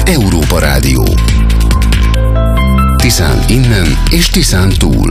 Európa Rádió. Tiszán innen és Tiszán túl.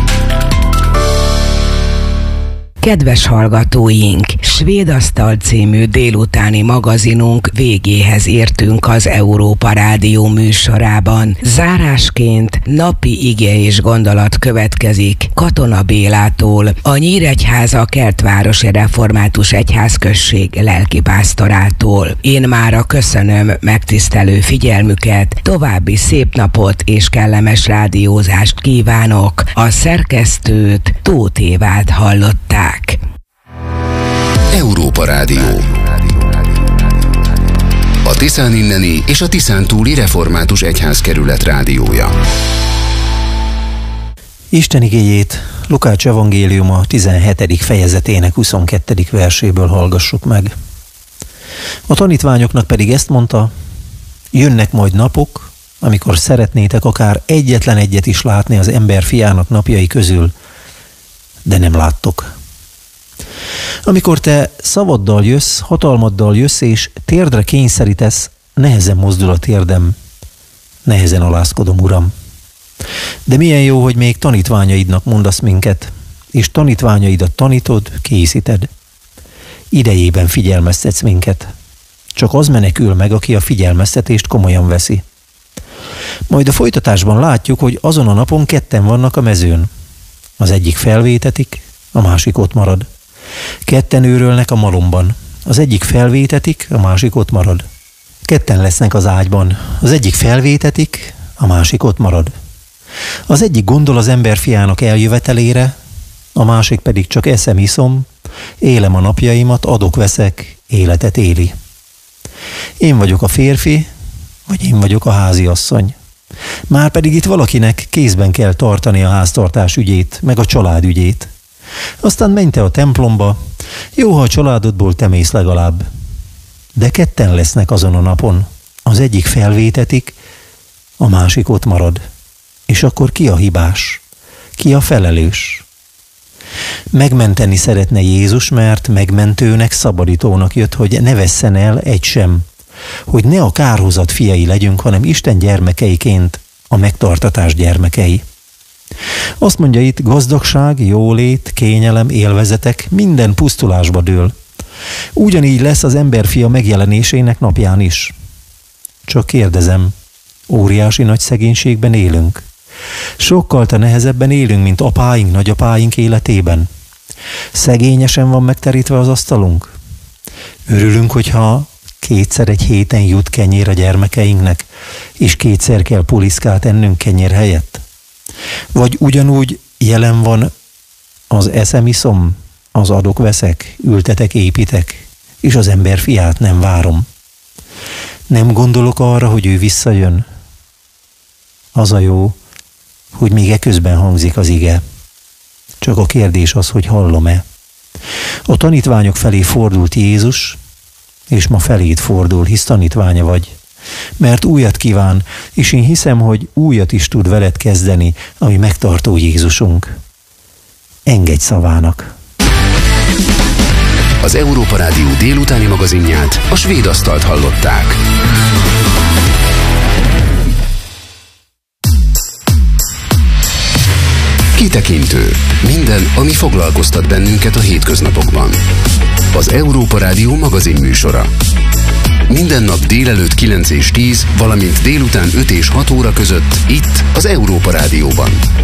Kedves hallgatóink, Svéd Asztal című délutáni magazinunk végéhez értünk az Európa Rádió műsorában. Zárásként napi ige és gondolat következik Katona Bélától, a Nyíregyháza Kertvárosi Református Egyházközség lelkipásztorától. Én mára köszönöm megtisztelő figyelmüket, további szép napot és kellemes rádiózást kívánok. A szerkesztőt Tóth Évát hallották. Európa Rádió. A Tiszán inneni és a Tiszán túli Református Egyházkerület rádiója. Isten igéjét Lukács evangéliuma 17. fejezetének 22. verséből hallgassuk meg. A tanítványoknak pedig ezt mondta: jönnek majd napok, amikor szeretnétek akár egyetlen egyet is látni az ember fiának napjai közül, de nem láttok. Amikor te szavaddal jössz, hatalmaddal jössz, és térdre kényszerítesz, nehezen mozdul a térdem, nehezen alázkodom, Uram. De milyen jó, hogy még tanítványaidnak mondasz minket, és tanítványaidat tanítod, készíted. Idejében figyelmeztetsz minket. Csak az menekül meg, aki a figyelmeztetést komolyan veszi. Majd a folytatásban látjuk, hogy azon a napon ketten vannak a mezőn. Az egyik felvétetik, a másik ott marad. Ketten őrölnek a malomban. Az egyik felvétetik, a másik ott marad. Ketten lesznek az ágyban. Az egyik felvétetik, a másik ott marad. Az egyik gondol az ember fiának eljövetelére, a másik pedig csak eszem, iszom, élem a napjaimat, adok-veszek, életet éli. Én vagyok a férfi, vagy én vagyok a háziasszony. Márpedig itt valakinek kézben kell tartani a háztartás ügyét, meg a család ügyét. Aztán menj te a templomba, jó, ha a családodból te mész legalább. De ketten lesznek azon a napon. Az egyik felvétetik, a másik ott marad. És akkor ki a hibás? Ki a felelős? Megmenteni szeretne Jézus, mert megmentőnek, szabadítónak jött, hogy ne vesszen el egy sem. Hogy ne a kárhozat fiai legyünk, hanem Isten gyermekeiként a megtartatás gyermekei. Azt mondja itt: gazdagság, jólét, kényelem, élvezetek, minden pusztulásba dől. Ugyanígy lesz az emberfia megjelenésének napján is. Csak kérdezem, óriási nagy szegénységben élünk? Sokkal nehezebben élünk, mint apáink, nagyapáink életében. Szegényesen van megterítve az asztalunk. Örülünk, hogyha kétszer egy héten jut kenyér a gyermekeinknek, és kétszer kell puliszkát ennünk kenyér helyett. Vagy ugyanúgy jelen van az eszem, iszom, az adok-veszek, ültetek, építek, és az ember fiát nem várom. Nem gondolok arra, hogy ő visszajön. Az a jó, hogy még eközben hangzik az ige. Csak a kérdés az, hogy hallom-e. A tanítványok felé fordult Jézus, és ma feléd fordul, hisz tanítványa vagy. Mert újat kíván, és én hiszem, hogy újat is tud veled kezdeni, ami megtartó Jézusunk. Engedj szavának! Az Európa Rádió délutáni magazinját, a Svéd Asztalt hallották. Kitekintő. Minden, ami foglalkoztat bennünket a hétköznapokban. Az Európa Rádió magazin műsora. Minden nap délelőtt 9 és 10, valamint délután 5 és 6 óra között itt az Európa Rádióban.